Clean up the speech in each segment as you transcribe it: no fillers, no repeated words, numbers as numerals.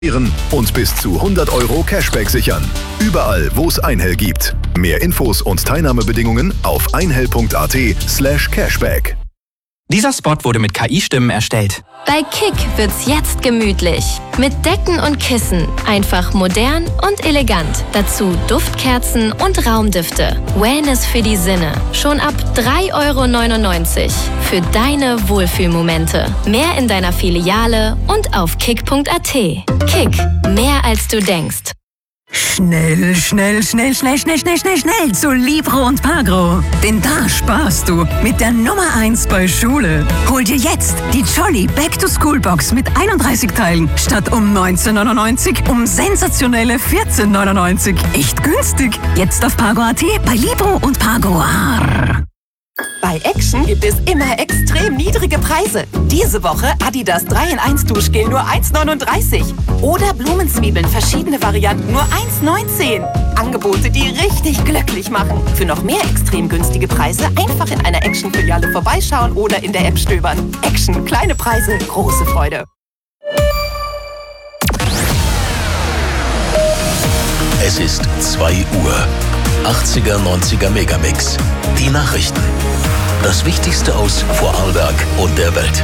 und bis zu 100 € Cashback sichern. Überall, wo es Einhell gibt. Mehr Infos und Teilnahmebedingungen auf einhell.at/cashback. Dieser Spot wurde mit KI-Stimmen erstellt. Bei Kick wird's jetzt gemütlich. Mit Decken und Kissen. Einfach modern und elegant. Dazu Duftkerzen und Raumdüfte. Wellness für die Sinne. Schon ab 3,99 € für deine Wohlfühlmomente. Mehr in deiner Filiale und auf kick.at. Kick. Mehr als du denkst. Schnell zu Libro und Pagro. Denn da sparst du mit der Nummer 1 bei Schule. Hol dir jetzt die Jolly Back-to-School-Box mit 31 Teilen statt um 19,99 € um sensationelle 14,99 €. Echt günstig. Jetzt auf Pagro.at bei Libro und Pagro. Bei Action gibt es immer extrem niedrige Preise. Diese Woche Adidas 3-in-1 Duschgel nur 1,39 € oder Blumenzwiebeln verschiedene Varianten nur 1,19 €. Angebote, die richtig glücklich machen. Für noch mehr extrem günstige Preise einfach in einer Action-Filiale vorbeischauen oder in der App stöbern. Action, kleine Preise, große Freude. Es ist 2 Uhr. 80er, 90er Megamix. Die Nachrichten. Das Wichtigste aus Vorarlberg und der Welt.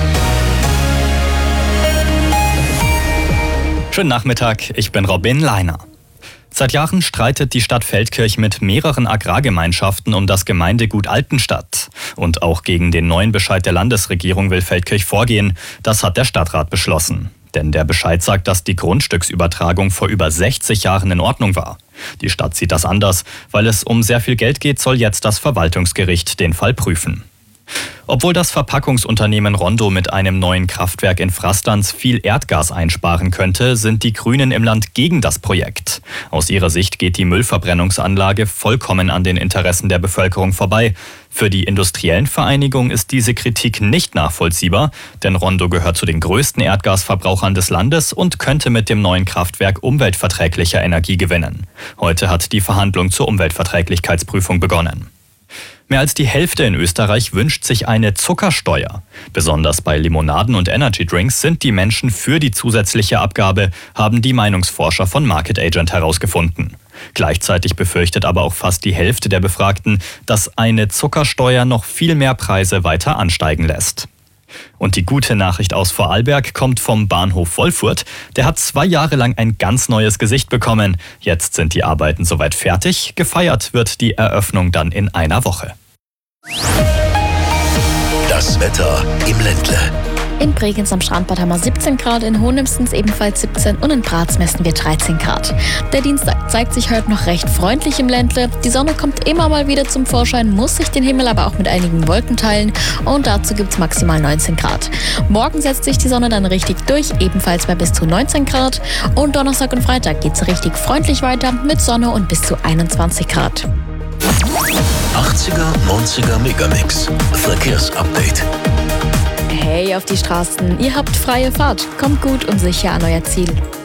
Schönen Nachmittag, ich bin Robin Leiner. Seit Jahren streitet die Stadt Feldkirch mit mehreren Agrargemeinschaften um das Gemeindegut Altenstadt. Und auch gegen den neuen Bescheid der Landesregierung will Feldkirch vorgehen. Das hat der Stadtrat beschlossen. Denn der Bescheid sagt, dass die Grundstücksübertragung vor über 60 Jahren in Ordnung war. Die Stadt sieht das anders. Weil es um sehr viel Geld geht, soll jetzt das Verwaltungsgericht den Fall prüfen. Obwohl das Verpackungsunternehmen Rondo mit einem neuen Kraftwerk in Frastanz viel Erdgas einsparen könnte, sind die Grünen im Land gegen das Projekt. Aus ihrer Sicht geht die Müllverbrennungsanlage vollkommen an den Interessen der Bevölkerung vorbei. Für die industriellen Vereinigungen ist diese Kritik nicht nachvollziehbar, denn Rondo gehört zu den größten Erdgasverbrauchern des Landes und könnte mit dem neuen Kraftwerk umweltverträglicher Energie gewinnen. Heute hat die Verhandlung zur Umweltverträglichkeitsprüfung begonnen. Mehr als die Hälfte in Österreich wünscht sich eine Zuckersteuer. Besonders bei Limonaden und Energydrinks sind die Menschen für die zusätzliche Abgabe, haben die Meinungsforscher von Market Agent herausgefunden. Gleichzeitig befürchtet aber auch fast die Hälfte der Befragten, dass eine Zuckersteuer noch viel mehr Preise weiter ansteigen lässt. Und die gute Nachricht aus Vorarlberg kommt vom Bahnhof Wolfurt. Der hat 2 Jahre lang ein ganz neues Gesicht bekommen. Jetzt sind die Arbeiten soweit fertig. Gefeiert wird die Eröffnung dann in einer Woche. Das Wetter im Ländle. In Bregenz am Strandbad haben wir 17 Grad, in Hohenemstens ebenfalls 17 und in Graz messen wir 13 Grad. Der Dienstag zeigt sich heute noch recht freundlich im Ländle. Die Sonne kommt immer mal wieder zum Vorschein, muss sich den Himmel aber auch mit einigen Wolken teilen und dazu gibt es maximal 19 Grad. Morgen setzt sich die Sonne dann richtig durch, ebenfalls bei bis zu 19 Grad. Und Donnerstag und Freitag geht es richtig freundlich weiter mit Sonne und bis zu 21 Grad. 80er, 90er Megamix. Verkehrsupdate. Hey auf die Straßen, ihr habt freie Fahrt. Kommt gut und sicher an euer Ziel.